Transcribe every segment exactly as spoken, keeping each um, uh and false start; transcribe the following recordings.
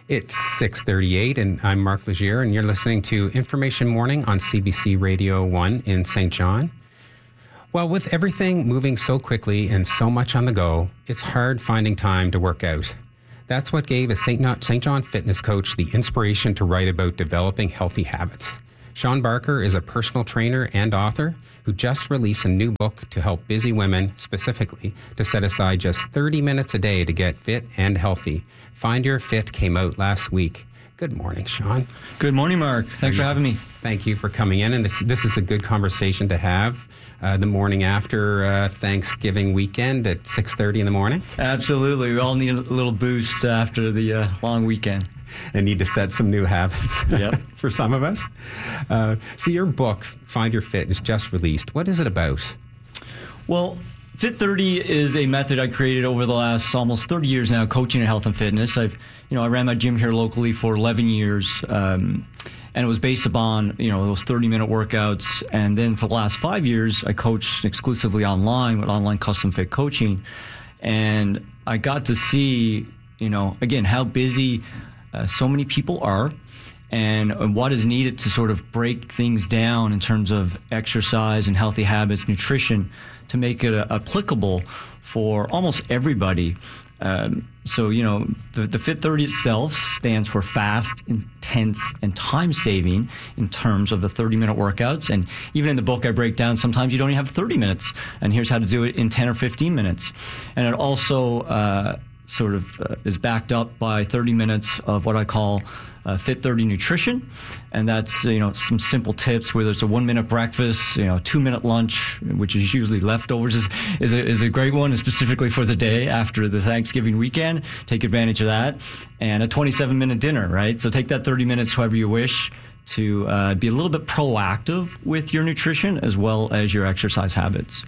It's six thirty-eight, and I'm Mark Legier, and you're listening to Information Morning on C B C Radio one in Saint John. Well, with everything moving so quickly and so much on the go, it's hard finding time to work out. That's what gave a Saint John fitness coach the inspiration to write about developing healthy habits. Sean Barker is a personal trainer and author who just released a new book to help busy women, specifically, to set aside just thirty minutes a day to get fit and healthy. Find Your Fit came out last week. Good morning, Sean. Good morning, Mark. Thanks for having me. Thank you for coming in, and this this is a good conversation to have uh, the morning after uh, Thanksgiving weekend at six thirty in the morning. Absolutely. We all need a little boost after the uh, long weekend. And need to set some new habits yep. for some of us. Uh, so your book, Find Your Fit, is just released. What is it about? Well, Fit thirty is a method I created over the last almost thirty years now, coaching in health and fitness. I've, you know, I ran my gym here locally for eleven years, um, and it was based upon, you know, those thirty minute workouts. And then for the last five years, I coached exclusively online with online custom fit coaching. And I got to see, you know, again, how busy uh, so many people are, and what is needed to sort of break things down in terms of exercise and healthy habits, nutrition, to make it uh, applicable for almost everybody. Um, so, you know, the, the Fit thirty itself stands for fast, intense, and time-saving in terms of the thirty minute workouts. And even in the book, I break down sometimes you don't even have thirty minutes, and here's how to do it in ten or fifteen minutes. And it also uh, sort of uh, is backed up by thirty minutes of what I call uh, Fit thirty nutrition, and that's, you know, some simple tips, whether it's a one minute breakfast, you know, two minute lunch, which is usually leftovers, is is a, is a great one, and specifically for the day after the Thanksgiving weekend. Take advantage of that, and a twenty-seven minute dinner, right? So take that thirty minutes however you wish to uh, be a little bit proactive with your nutrition as well as your exercise habits.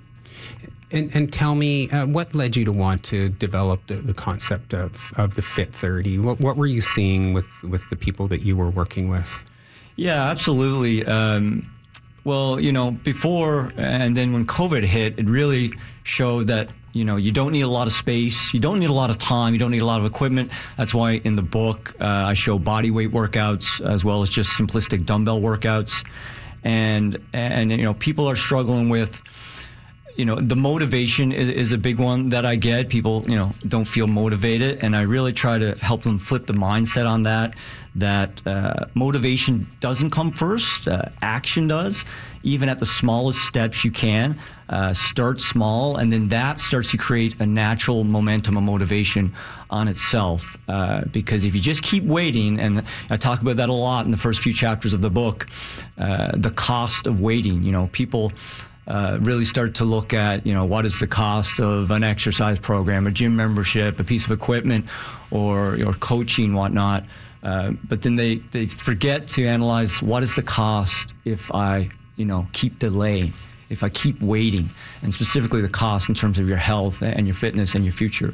And, and tell me, uh, what led you to want to develop the, the concept of, of the Fit thirty? What, what were you seeing with, with the people that you were working with? Yeah, absolutely. Um, well, you know, before and then when COVID hit, it really showed that, you know, you don't need a lot of space, you don't need a lot of time, you don't need a lot of equipment. That's why in the book, uh, I show body weight workouts as well as just simplistic dumbbell workouts. And, and you know, people are struggling with, you know, the motivation is, is a big one that I get. People, you know, don't feel motivated, and I really try to help them flip the mindset on that, that uh, motivation doesn't come first, uh, action does. Even at the smallest steps you can, uh, start small, and then that starts to create a natural momentum of motivation on itself. Uh, because if you just keep waiting, and I talk about that a lot in the first few chapters of the book, uh, the cost of waiting, you know, people Uh, really start to look at, you know, what is the cost of an exercise program, a gym membership, a piece of equipment, or or coaching, whatnot. Uh, but then they, they forget to analyze what is the cost if I, you know, keep delaying, if I keep waiting, and specifically the cost in terms of your health and your fitness and your future.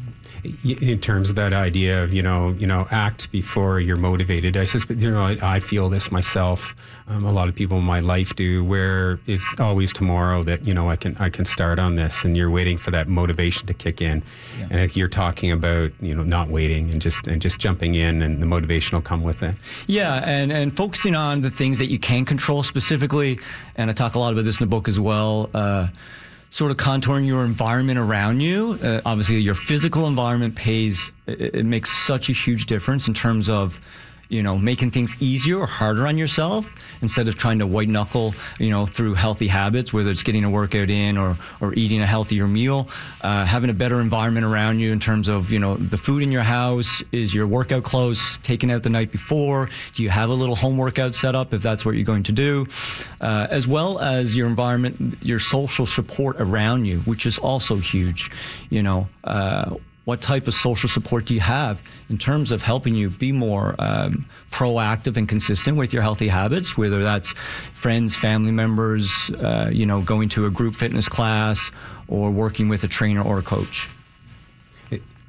In terms of that idea of, you know, you know, act before you're motivated. I suspect, you know, I, I feel this myself. Um, a lot of people in my life do, where it's always tomorrow that, you know, I can I can start on this, and you're waiting for that motivation to kick in. Yeah. And if you're talking about, you know, not waiting and just and just jumping in, and the motivation will come with it. Yeah, and, and focusing on the things that you can control specifically, and I talk a lot about this in the book as well. Uh, sort of contouring your environment around you. Uh, obviously, your physical environment pays, it, it makes such a huge difference in terms of, you know, making things easier or harder on yourself instead of trying to white knuckle, you know, through healthy habits, whether it's getting a workout in or, or eating a healthier meal, uh, having a better environment around you in terms of, you know, the food in your house. Is your workout clothes taken out the night before? Do you have a little home workout set up if that's what you're going to do? Uh, as well as your environment, your social support around you, which is also huge, you know, uh, what type of social support do you have in terms of helping you be more um, proactive and consistent with your healthy habits, whether that's friends, family members, uh, you know, going to a group fitness class or working with a trainer or a coach?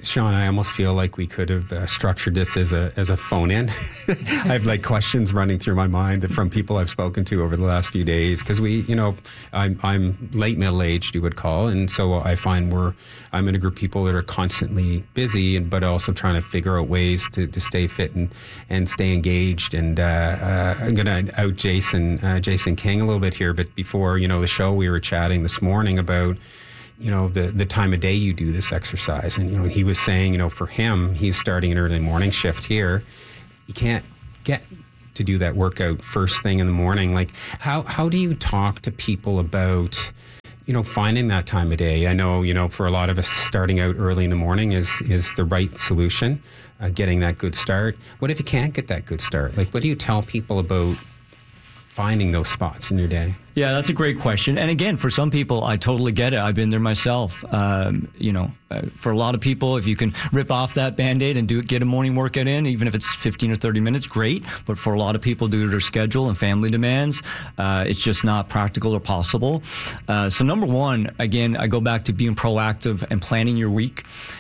Sean, I almost feel like we could have uh, structured this as a as a phone-in. I have like questions running through my mind from people I've spoken to over the last few days, because we, you know, I'm I'm late middle-aged, you would call, and so I find we're I'm in a group of people that are constantly busy, and but also trying to figure out ways to, to stay fit and and stay engaged. And uh, uh, I'm going to out Jason uh, Jason King a little bit here, but before you know the show, we were chatting this morning about, you know, the, the time of day you do this exercise. And, you know, he was saying, you know, for him, he's starting an early morning shift here. You can't get to do that workout first thing in the morning. Like, how, how do you talk to people about, you know, finding that time of day? I know, you know, for a lot of us, starting out early in the morning is, is the right solution, uh, getting that good start. What if you can't get that good start? Like, what do you tell people about finding those spots in your day? Yeah, that's a great question. And again, for some people, I totally get it. I've been there myself. Um, you know, uh, for a lot of people, if you can rip off that Band-Aid and do get a morning workout in, even if it's fifteen or thirty minutes, great. But for a lot of people, due to their schedule and family demands, uh, it's just not practical or possible. Uh, so number one, again, I go back to being proactive and planning your week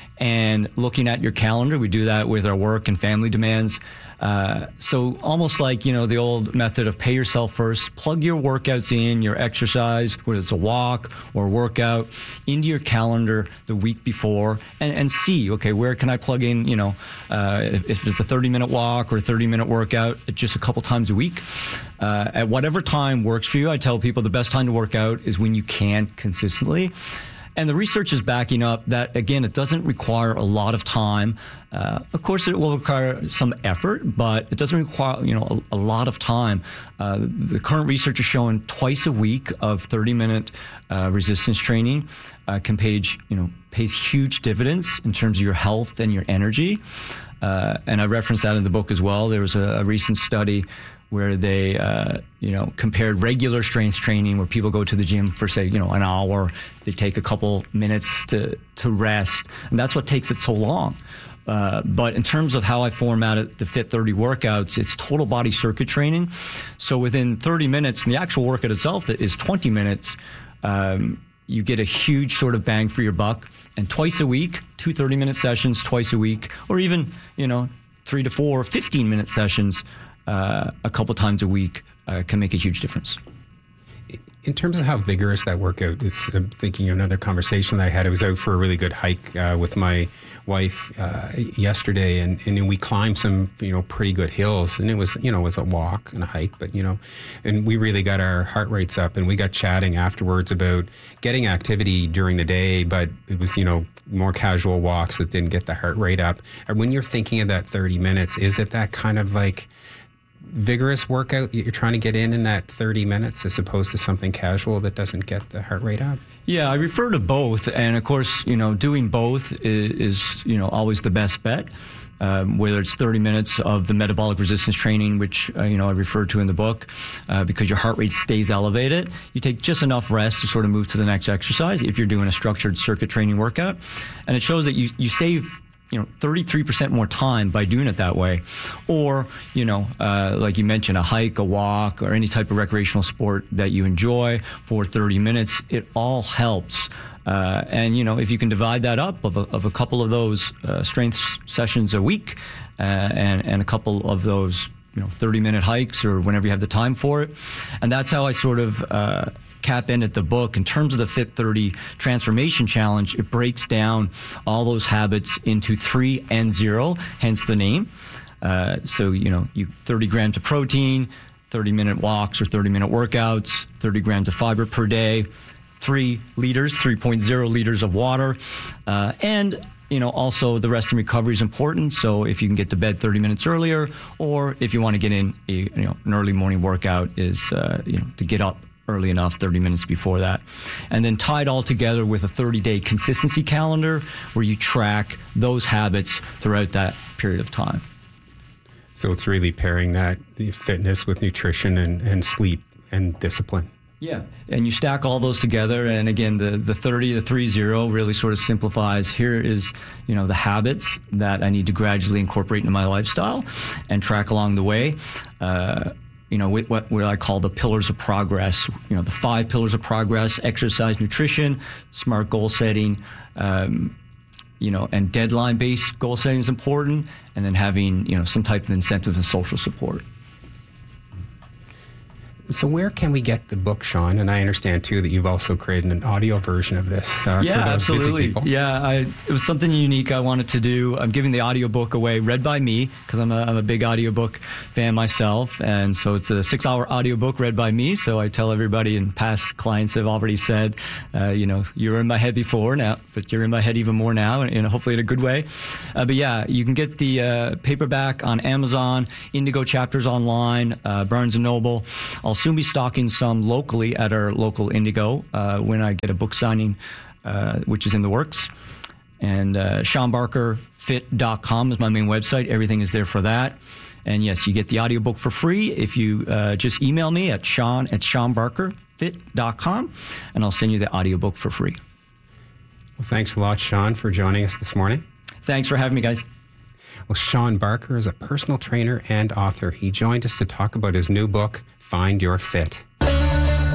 and looking at your calendar. We do that with our work and family demands. Uh, so almost like, you know, the old method of pay yourself first, plug your workouts in, your exercise, whether it's a walk or a workout, into your calendar the week before, and, and see, okay, where can I plug in, you know, uh, if, if it's a thirty minute walk or a thirty minute workout, just a couple times a week. Uh, at whatever time works for you, I tell people the best time to work out is when you can consistently. And the research is backing up that, again, it doesn't require a lot of time. Uh, of course, it will require some effort, but it doesn't require, you know, a, a lot of time. Uh, the current research is showing twice a week of thirty minute uh, resistance training uh, can pay, you know, pays huge dividends in terms of your health and your energy. Uh, and I referenced that in the book as well. There was a, a recent study where they, uh, you know, compared regular strength training, where people go to the gym for, say, you know, an hour. They take a couple minutes to, to rest, and that's what takes it so long. Uh, but in terms of how I formatted the Fit thirty workouts, it's total body circuit training. So within thirty minutes, and the actual workout itself is twenty minutes, um, you get a huge sort of bang for your buck. And twice a week, two thirty minute sessions twice a week, or even, you know, three to four fifteen minute sessions Uh, a couple times a week uh, can make a huge difference. In terms of how vigorous that workout is, I'm thinking of another conversation that I had. I was out for a really good hike uh, with my wife uh, yesterday, and, and we climbed some, you know, pretty good hills. And it was, you know, it was a walk and a hike, but, you know, and we really got our heart rates up, and we got chatting afterwards about getting activity during the day, but it was, you know, more casual walks that didn't get the heart rate up. And when you're thinking of that thirty minutes, is it that kind of like vigorous workout you're trying to get in in that thirty minutes, as opposed to something casual that doesn't get the heart rate up? Yeah, I refer to both, and of course, you know, doing both is, is you know, always the best bet. Um, whether it's thirty minutes of the metabolic resistance training, which uh, you know I refer to in the book, uh, because your heart rate stays elevated. You take just enough rest to sort of move to the next exercise if you're doing a structured circuit training workout, and it shows that you you save, you know, thirty-three percent more time by doing it that way. Or, you know, uh, like you mentioned, a hike, a walk, or any type of recreational sport that you enjoy for thirty minutes, it all helps. Uh, and, you know, if you can divide that up of a, of a couple of those uh, strength sessions a week uh, and, and a couple of those, you know, thirty minute hikes or whenever you have the time for it. And that's how I sort of uh, cap in at the book. In terms of the Fit thirty Transformation Challenge, it breaks down all those habits into three and zero, hence the name. Uh, so, you know, you thirty grams of protein, thirty minute walks or thirty minute workouts, thirty grams of fiber per day, three liters, three point oh liters of water, uh, and you know, also the rest and recovery is important. So if you can get to bed thirty minutes earlier, or if you want to get in a, you know, an early morning workout, is uh, you know, to get up early enough, thirty minutes before that. And then tie it all together with a thirty day consistency calendar where you track those habits throughout that period of time. So it's really pairing that fitness with nutrition and, and sleep and discipline. Yeah, and you stack all those together, and again, the, the thirty, the three zero really sort of simplifies. Here is, you know, the habits that I need to gradually incorporate into my lifestyle and track along the way. Uh, you know, what, what I call the pillars of progress. You know, the five pillars of progress: exercise, nutrition, smart goal setting, um, you know, and deadline-based goal setting is important, and then having, you know, some type of incentive and social support. So where can we get the book, Sean? And I understand, too, that you've also created an audio version of this uh, yeah, for those absolutely. busy people. Yeah, I, it was something unique I wanted to do. I'm giving the audiobook away, read by me, because I'm a, I'm a big audiobook fan myself. And so it's a six-hour audiobook read by me. So I tell everybody, and past clients have already said, uh, you know, you were in my head before now, but you're in my head even more now, and, and hopefully in a good way. Uh, but yeah, you can get the uh, paperback on Amazon, Indigo Chapters online, uh, Barnes and Noble. I'll soon be stocking some locally at our local Indigo uh, when I get a book signing, uh, which is in the works. And uh, Sean Barker Fit dot com is my main website. Everything is there for that. And yes, you get the audiobook for free if you uh, just email me at Sean at Sean Barker Fit dot com, and I'll send you the audiobook for free. Well, thanks a lot, Sean, for joining us this morning. Thanks for having me, guys. Well, Sean Barker is a personal trainer and author. He joined us to talk about his new book, Find Your Fit.